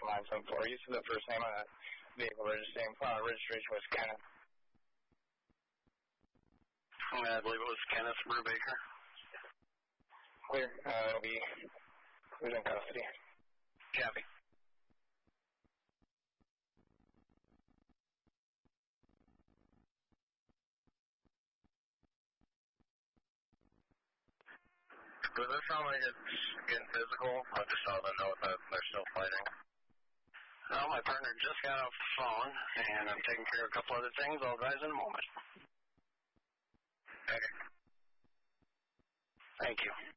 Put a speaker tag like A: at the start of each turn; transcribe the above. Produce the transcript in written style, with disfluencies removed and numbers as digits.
A: 974. You said the first name on that vehicle registration was Kenneth.
B: I believe it was Kenneth Brubaker.
A: Clear. It'll be who's in custody?
B: Copy.
C: Does this sound like it's getting physical? I just saw the note that they're still fighting.
B: Well, my partner just got off the phone, and I'm taking care of a couple other things. I'll advise in a moment.
C: Okay.
B: Thank you.